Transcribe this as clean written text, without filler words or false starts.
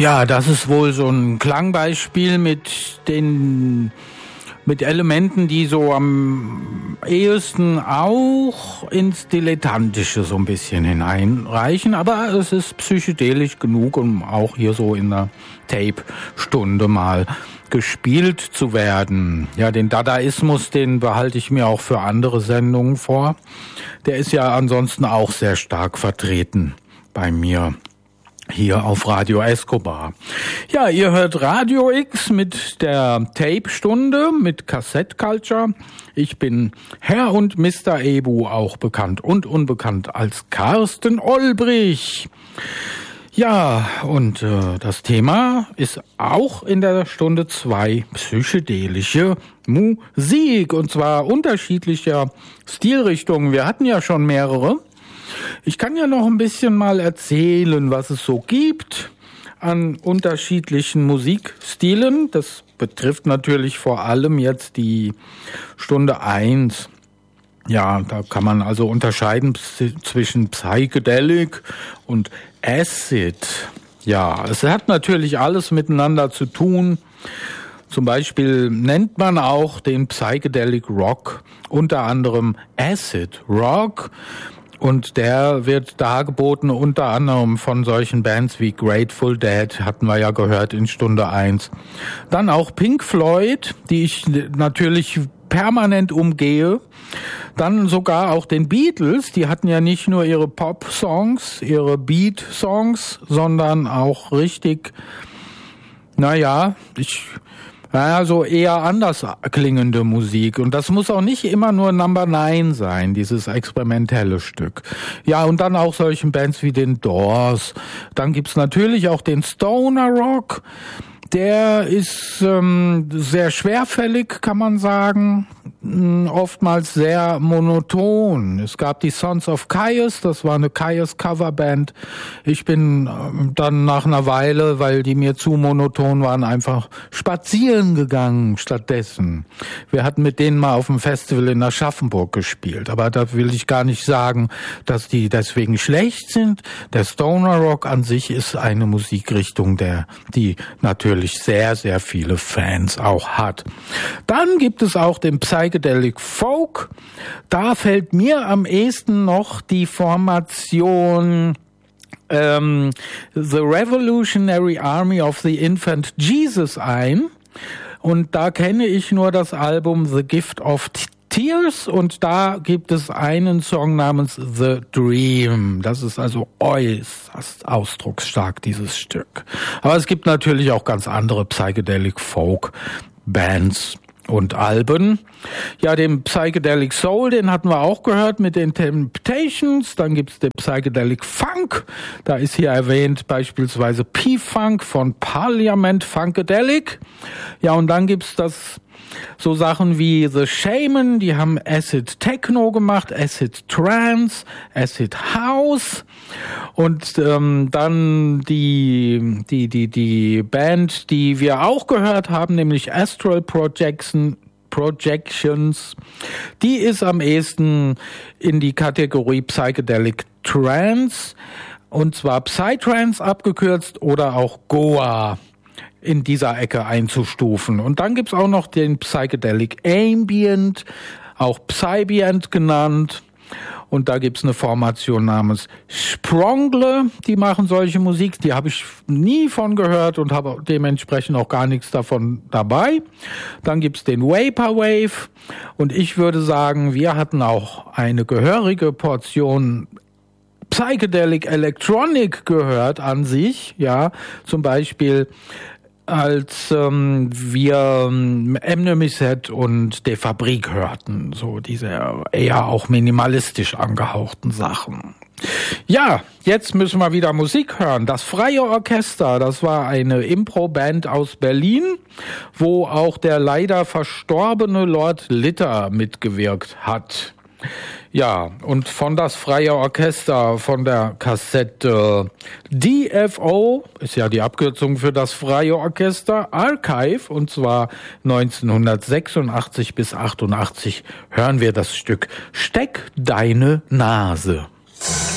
Ja, das ist wohl so ein Klangbeispiel mit Elementen, die so am ehesten auch ins Dilettantische so ein bisschen hineinreichen, aber es ist psychedelisch genug, um auch hier so in einer Tape-Stunde mal gespielt zu werden. Ja, den Dadaismus, den behalte ich mir auch für andere Sendungen vor. Der ist ja ansonsten auch sehr stark vertreten bei mir hier auf Radio Escobar. Ja, ihr hört Radio X mit der Tape-Stunde mit Cassette Culture. Ich bin Herr und Mr. Ebu, auch bekannt und unbekannt als Carsten Olbrich. Ja, und das Thema ist auch in der Stunde 2 psychedelische Musik, und zwar unterschiedlicher Stilrichtungen. Wir hatten ja schon mehrere. Ich kann ja noch ein bisschen mal erzählen, was es so gibt an unterschiedlichen Musikstilen. Das betrifft natürlich vor allem jetzt die Stunde 1. Ja, da kann man also unterscheiden zwischen Psychedelic und Acid. Ja, es hat natürlich alles miteinander zu tun. Zum Beispiel nennt man auch den Psychedelic Rock unter anderem Acid Rock. Und der wird dargeboten unter anderem von solchen Bands wie Grateful Dead, hatten wir ja gehört in Stunde 1. Dann auch Pink Floyd, die ich natürlich permanent umgehe. Dann sogar auch den Beatles, die hatten ja nicht nur ihre Pop-Songs, ihre Beat-Songs, sondern auch richtig, so eher anders klingende Musik. Und das muss auch nicht immer nur Number 9 sein, dieses experimentelle Stück. Ja, und dann auch solchen Bands wie den Doors. Dann gibt's natürlich auch den Stoner Rock. Der ist sehr schwerfällig, kann man sagen. Oftmals sehr monoton. Es gab die Sons of Kyuss, das war eine Kyuss-Coverband. Ich bin dann nach einer Weile, weil die mir zu monoton waren, einfach spazieren gegangen stattdessen. Wir hatten mit denen mal auf dem Festival in Aschaffenburg gespielt. Aber da will ich gar nicht sagen, dass die deswegen schlecht sind. Der Stoner Rock an sich ist eine Musikrichtung, die natürlich sehr, sehr viele Fans auch hat. Dann gibt es auch den Psychedelic Folk. Da fällt mir am ehesten noch die Formation The Revolutionary Army of the Infant Jesus ein. Und da kenne ich nur das Album The Gift of Tears, und da gibt es einen Song namens The Dream. Das ist also äußerst ausdrucksstark, dieses Stück. Aber es gibt natürlich auch ganz andere Psychedelic Folk Bands und Alben. Ja, den Psychedelic Soul, den hatten wir auch gehört mit den Temptations. Dann gibt's den Psychedelic Funk. Da ist hier erwähnt beispielsweise P-Funk von Parliament Funkadelic. Ja, und dann gibt's so Sachen wie The Shaman, die haben Acid Techno gemacht, Acid Trance, Acid House, und dann die Band, die wir auch gehört haben, nämlich Astral Projections, die ist am ehesten in die Kategorie Psychedelic Trance, und zwar Psytrance abgekürzt oder auch Goa in dieser Ecke einzustufen. Und dann gibt's auch noch den Psychedelic Ambient, auch Psybient genannt. Und da gibt's eine Formation namens Sprongle, die machen solche Musik. Die habe ich nie von gehört und habe dementsprechend auch gar nichts davon dabei. Dann gibt's den Vaporwave. Und ich würde sagen, wir hatten auch eine gehörige Portion Psychedelic Electronic gehört an sich. Ja, zum Beispiel als wir Emnemisset und De Fabrik hörten, so diese eher auch minimalistisch angehauchten Sachen. Ja, jetzt müssen wir wieder Musik hören. Das Freie Orchester, das war eine Impro-Band aus Berlin, wo auch der leider verstorbene Lord Litter mitgewirkt hat. Ja, und von das Freie Orchester, von der Kassette DFO, ist ja die Abkürzung für das Freie Orchester, Archive, und zwar 1986 bis 88 hören wir das Stück Steck deine Nase.